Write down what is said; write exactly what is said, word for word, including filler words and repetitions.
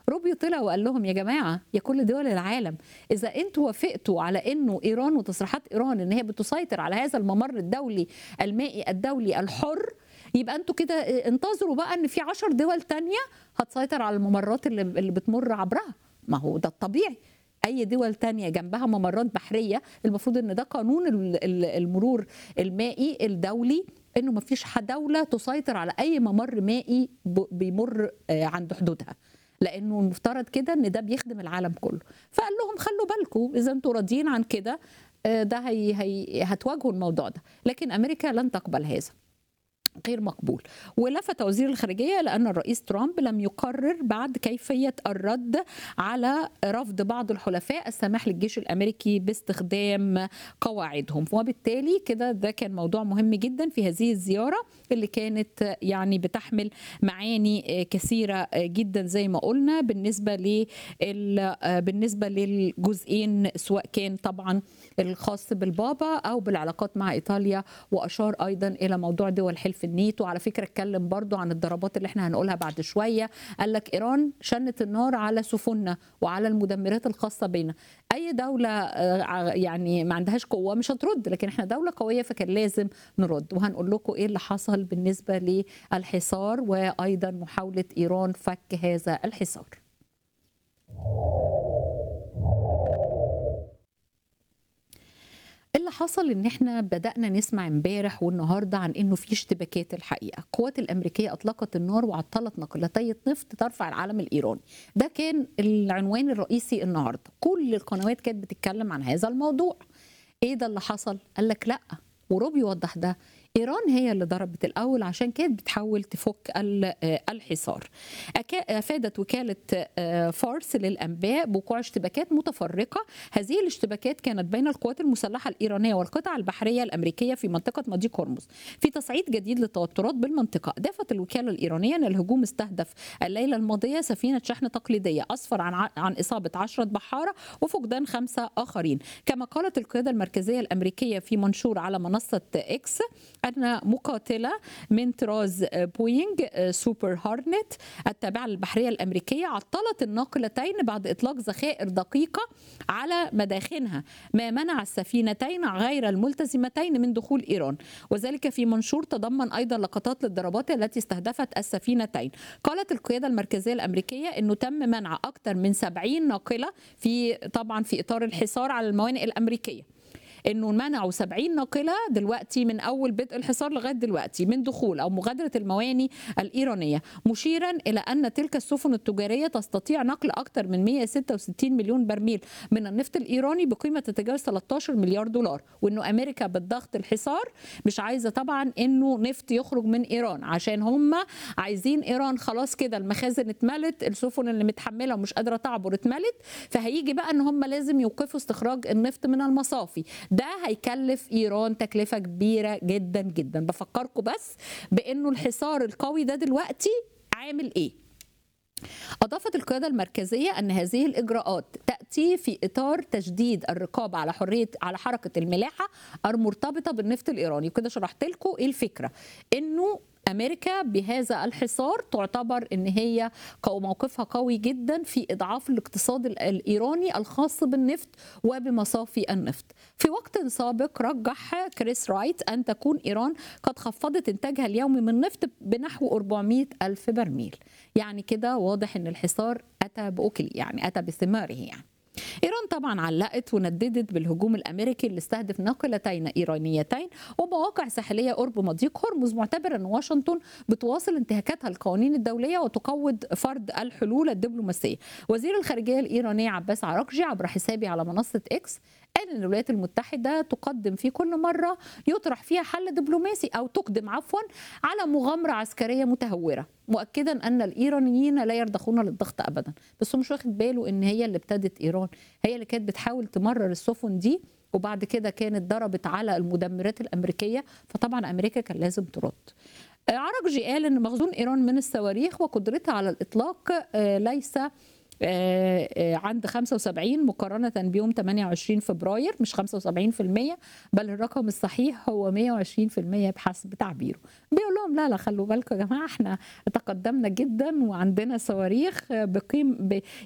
روبيو طلع وقال لهم يا جماعه يا كل دول العالم، اذا انتوا وافقتوا على انه ايران وتصريحات ايران ان هي بتسيطر على هذا الممر الدولي المائي الدولي الحر، يبقى انتوا كده انتظروا بقى ان في عشر دول تانية هتسيطر على الممرات اللي اللي بتمر عبرها. ما هو ده الطبيعي، اي دول تانية جنبها ممرات بحريه المفروض ان ده قانون المرور المائي الدولي، انه ما فيش دوله تسيطر على اي ممر مائي بيمر عند حدودها، لانه المفترض كده ان ده بيخدم العالم كله. فقال لهم خلوا بالكم اذا انتوا راضيين عن كده ده هي هي هتواجهوا الموضوع ده، لكن امريكا لن تقبل هذا، غير مقبول. ولفت وزير الخارجية لأن الرئيس ترامب لم يقرر بعد كيفية الرد على رفض بعض الحلفاء السماح للجيش الأمريكي باستخدام قواعدهم، وبالتالي كده ده كان موضوع مهم جدا في هذه الزيارة اللي كانت يعني بتحمل معاني كثيرة جدا زي ما قلنا بالنسبة ل بالنسبة للجزئين، سواء كان طبعا الخاص بالبابا أو بالعلاقات مع إيطاليا، وأشار أيضا إلى موضوع دول حلف الناتو. على فكرة اتكلم برضو عن الضربات اللي احنا هنقولها بعد شوية، قال لك إيران شنت النار على سفننا وعلى المدمرات الخاصة بنا. أي دولة يعني ما عندهاش قوة مش هترد، لكن احنا دولة قوية فكان لازم نرد. وهنقول لكم إيه اللي حصل بالنسبة للحصار وأيضا محاولة إيران فك هذا الحصار. اللي حصل ان احنا بدأنا نسمع امبارح والنهارده عن انه في اشتباكات. الحقيقه القوات الامريكيه اطلقت النار وعطلت نقلتي نفط ترفع العلم الايراني، ده كان العنوان الرئيسي النهارده، كل القنوات كانت بتتكلم عن هذا الموضوع. ايه ده اللي حصل؟ قال لك لا، وروبيو وضح ده، إيران هي اللي ضربت الأول عشان كانت بتحاول تفك الحصار. أفادت وكالة فارس للأنباء بوقوع اشتباكات متفرقة، هذه الاشتباكات كانت بين القوات المسلحة الإيرانية والقطع البحرية الأمريكية في منطقة مضيق هرمز في تصعيد جديد للتوترات بالمنطقة. أضافت الوكالة الإيرانية أن الهجوم استهدف الليلة الماضية سفينة شحن تقليدية، أسفر عن عن إصابة عشرة بحارة وفقدان خمسة آخرين. كما قالت القيادة المركزية الأمريكية في منشور على منصة إكس أن مقاتلة من طراز بوينج سوبر هارنت التابعة للبحرية الأمريكية عطلت الناقلتين بعد إطلاق ذخائر دقيقة على مداخنها، ما منع السفينتين غير الملتزمتين من دخول إيران، وذلك في منشور تضمن أيضا لقطات للضربات التي استهدفت السفينتين. قالت القيادة المركزية الأمريكية أنه تم منع أكثر من سبعين ناقلة في طبعا في إطار الحصار على الموانئ الأمريكية، انه منعوا سبعين ناقله دلوقتي من اول بدء الحصار لغايه دلوقتي من دخول او مغادره المواني الايرانيه، مشيرا الى ان تلك السفن التجاريه تستطيع نقل اكثر من مئة وستة وستين مليون برميل من النفط الايراني بقيمه تتجاوز ثلاثة عشر مليار دولار، وانه امريكا بالضغط الحصار مش عايزه طبعا انه نفط يخرج من ايران، عشان هم عايزين ايران خلاص كده المخازن اتملت، السفن اللي متحمله ومش قادره تعبر اتملت، فهيجي بقى ان هم لازم يوقفوا استخراج النفط من المصافي. ده هيكلف إيران تكلفة كبيرة جدا جدا. بفكركم بس بأنه الحصار القوي ده دلوقتي عامل إيه. أضافت القيادة المركزية أن هذه الإجراءات تأتي في إطار تجديد الرقابة على حرية على حركة الملاحة المرتبطة بالنفط الإيراني. وكده شرحت لكم إيه الفكرة، إنه أمريكا بهذا الحصار تعتبر أن هي موقفها قوي جدا في إضعاف الاقتصاد الإيراني الخاص بالنفط وبمصافي النفط. في وقت سابق رجح كريس رايت أن تكون إيران قد خفضت إنتاجها اليومي من النفط بنحو أربعمئة ألف برميل. يعني كده واضح أن الحصار أتى بأكل، يعني أتى بثماره. يعني إيران طبعا علقت ونددت بالهجوم الأمريكي اللي استهدف ناقلتين إيرانيتين ومواقع ساحلية قرب مضيق هرمز، معتبرا أن واشنطن بتواصل انتهاكاتها القوانين الدولية وتقوض فرض الحلول الدبلوماسية. وزير الخارجية الإيراني عباس عراقجي عبر حسابه على منصة إكس قال أن الولايات المتحدة تقدم في كل مرة يطرح فيها حل دبلوماسي أو تقدم عفوا على مغامرة عسكرية متهورة، مؤكدا أن الإيرانيين لا يرضخون للضغط أبدا. بس هو مش واخد باله أن هي اللي ابتدت إيران، هي اللي كانت بتحاول تمرر السفن دي، وبعد كده كانت ضربت على المدمرات الأمريكية، فطبعا أمريكا كان لازم ترد. عراقجي قال أن مخزون إيران من الصواريخ وقدرتها على الإطلاق ليس آه، آه، عند خمسة وسبعين مقارنة بيوم ثمانية وعشرين فبراير، مش خمسة وسبعين في المية، بل الرقم الصحيح هو مية وعشرين في المية بحسب تعبيره. بيقول لهم لا لا خلوا بالكم يا جماعة، احنا تقدمنا جدا وعندنا صواريخ بقيم ب